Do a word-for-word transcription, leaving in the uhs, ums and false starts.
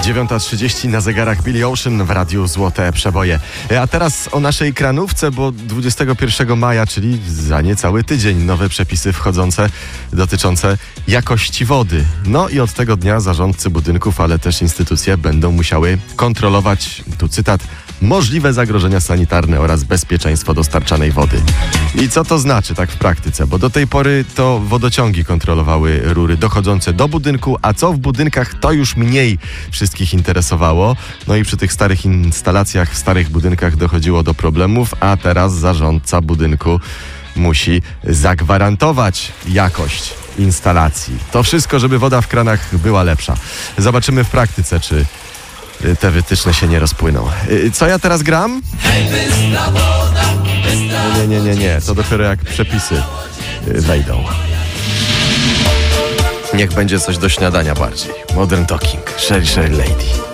dziewiąta trzydzieści na zegarach Billy Ocean w radiu Złote Przeboje. A teraz o naszej kranówce, bo dwudziestego pierwszego maja, czyli za niecały tydzień, nowe przepisy wchodzące dotyczące jakości wody. No i od tego dnia zarządcy budynków, ale też instytucje będą musiały kontrolować, tu cytat, możliwe zagrożenia sanitarne oraz bezpieczeństwo dostarczanej wody. I co to znaczy tak w praktyce? Bo do tej pory to wodociągi kontrolowały rury dochodzące do budynku, a co w budynkach to już mniej wszystkich interesowało. No i przy tych starych instalacjach, w starych budynkach dochodziło do problemów, a teraz zarządca budynku musi zagwarantować jakość instalacji. To wszystko, żeby woda w kranach była lepsza. Zobaczymy w praktyce, czy te wytyczne się nie rozpłyną. Co ja teraz gram? Nie, nie, nie, nie. To dopiero jak przepisy wejdą. Niech będzie coś do śniadania bardziej. Modern Talking. Sherry, Sherry Lady.